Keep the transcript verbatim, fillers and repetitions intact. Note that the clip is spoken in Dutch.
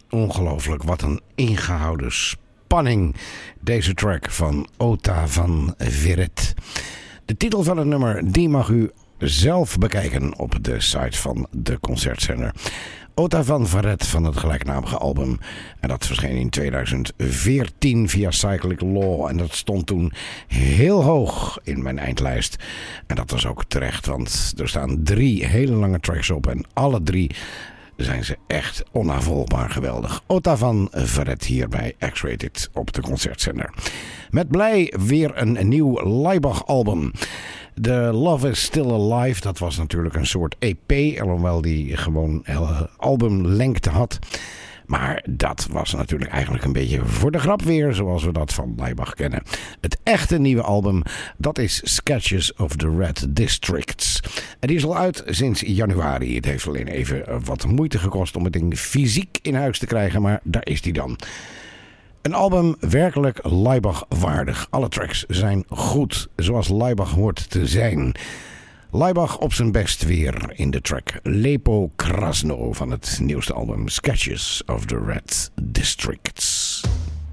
Ongelooflijk, wat een ingehouden spanning. Deze track van Ota van Verret. De titel van het nummer, die mag u zelf bekijken op de site van de Concertzender. Ota van Verret van het gelijknamige album. En dat verscheen in tweeduizend veertien via Cyclic Law. En dat stond toen heel hoog in mijn eindlijst. En dat was ook terecht, want er staan drie hele lange tracks op. En alle drie zijn ze echt onnavolgbaar geweldig. Ota van Verret hier bij X-Rated op de Concertzender. Met blij weer een nieuw Laibach-album. The Love is Still Alive, dat was natuurlijk een soort E P, alhoewel die gewoon albumlengte had. Maar dat was natuurlijk eigenlijk een beetje voor de grap weer, zoals we dat van Laibach kennen. Het echte nieuwe album, dat is Sketches of the Red Districts. En die is al uit sinds januari. Het heeft alleen even wat moeite gekost om het ding fysiek in huis te krijgen, maar daar is die dan. Een album werkelijk Laibach waardig. Alle tracks zijn goed, zoals Laibach hoort te zijn. Laibach op zijn best weer in de track Lepo Krasno van het nieuwste album Sketches of the Red Districts.